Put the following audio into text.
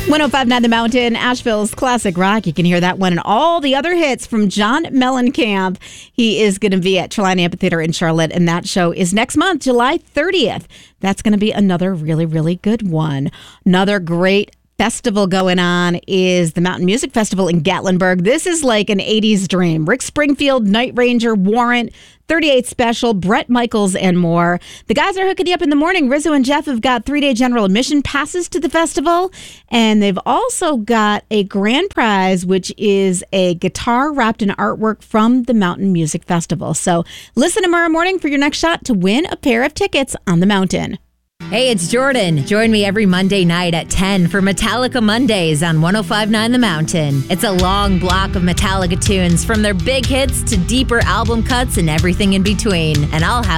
105.9 The Mountain, Asheville's classic rock. You can hear that one and all the other hits from John Mellencamp. He is going to be at Trelawney Amphitheater in Charlotte, and that show is next month, July 30th. That's going to be another really, really good one. Another great festival going on is the Mountain Music Festival in Gatlinburg. This is like an 80s dream. Rick Springfield, Night Ranger, Warrant, 38 Special, Bret Michaels, and more. The guys are hooking you up in the morning. Rizzo and Jeff have got 3-day general admission passes to the festival, and they've also got a grand prize, which is a guitar wrapped in artwork from the Mountain Music Festival. So listen tomorrow morning for your next shot to win a pair of tickets on the mountain. Hey, it's Jordan. Join me every Monday night at 10 for Metallica Mondays on 105.9 The Mountain. It's a long block of Metallica tunes from their big hits to deeper album cuts and everything in between. And I'll have